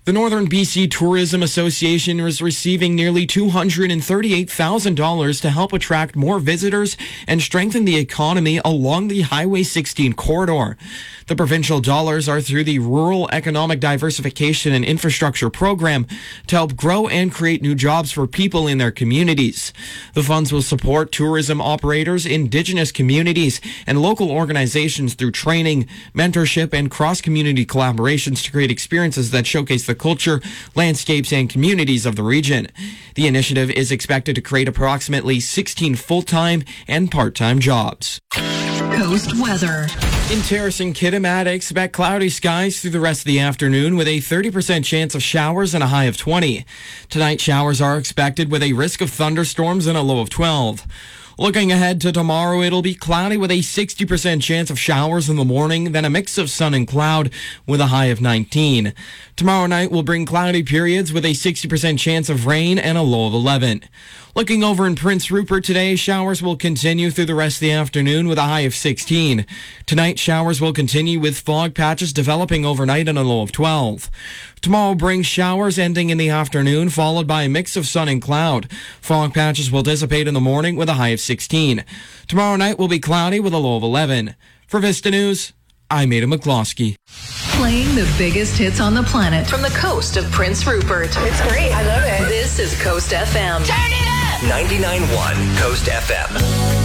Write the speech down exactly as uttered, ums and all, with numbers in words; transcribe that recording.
The Northern B C Tourism Association is receiving nearly two hundred thirty-eight thousand dollars to help attract more visitors and strengthen the economy along the Highway sixteen corridor. The provincial dollars are through the Rural Economic Diversification and Infrastructure Program to help grow and create new jobs for people in their communities. The funds will support tourism operators, Indigenous communities, and local organizations through training, mentorship, and cross-community collaborations to create experiences that showcase the culture, landscapes, and communities of the region. The initiative is expected to create approximately sixteen full-time and part-time jobs. Coast weather. In Terrace and Kitimat, expect cloudy skies through the rest of the afternoon with a thirty percent chance of showers and a high of twenty. Tonight, showers are expected with a risk of thunderstorms and a low of twelve. Looking ahead to tomorrow, it'll be cloudy with a sixty percent chance of showers in the morning, then a mix of sun and cloud with a high of nineteen. Tomorrow night will bring cloudy periods with a sixty percent chance of rain and a low of eleven. Looking over in Prince Rupert today, showers will continue through the rest of the afternoon with a high of sixteen. Tonight, showers will continue with fog patches developing overnight and a low of twelve. Tomorrow brings showers ending in the afternoon, followed by a mix of sun and cloud. Fog patches will dissipate in the morning with a high of sixteen. Tomorrow night will be cloudy with a low of eleven. For Vista News, I'm Ada McCloskey. Playing the biggest hits on the planet from the coast of Prince Rupert. It's great. I love it. This is Coast F M. Turn it up! ninety-nine point one Coast F M.